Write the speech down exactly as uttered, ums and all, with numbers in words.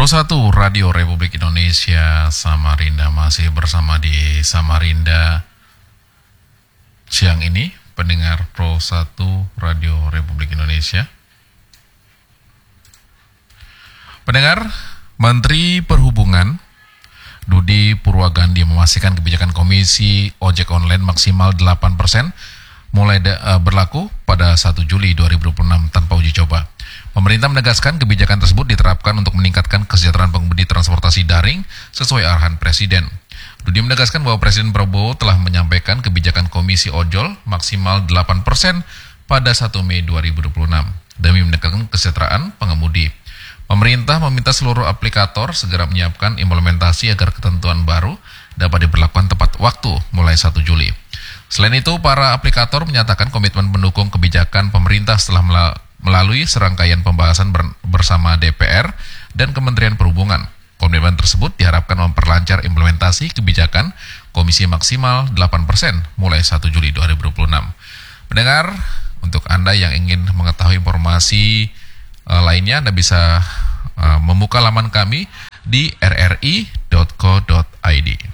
Pro satu Radio Republik Indonesia Samarinda masih bersama di Samarinda siang ini, pendengar Pro satu Radio Republik Indonesia. Pendengar, Menteri Perhubungan Dudi Purwagandi memastikan kebijakan Komisi Ojek Online maksimal delapan persen mulai da, uh, berlaku pada satu Juli dua ribu dua puluh enam tanpa uji coba. Pemerintah menegaskan kebijakan tersebut diterapkan untuk meningkatkan kesejahteraan pengemudi transportasi daring sesuai arahan Presiden. Dudi menegaskan bahwa Presiden Prabowo telah menyampaikan kebijakan Komisi Ojol maksimal delapan persen pada satu Mei dua ribu dua puluh enam demi meningkatkan kesejahteraan pengemudi. Pemerintah meminta seluruh aplikator segera menyiapkan implementasi agar ketentuan baru dapat diberlakukan tepat waktu mulai satu Juli. Selain itu, para aplikator menyatakan komitmen mendukung kebijakan pemerintah setelah melalui serangkaian pembahasan bersama D P R dan Kementerian Perhubungan. Komitmen tersebut diharapkan memperlancar implementasi kebijakan Komisi maksimal delapan persen mulai satu Juli dua ribu dua puluh enam. Pendengar, untuk Anda yang ingin mengetahui informasi uh, lainnya, Anda bisa uh, membuka laman kami di r r i dot co dot i d.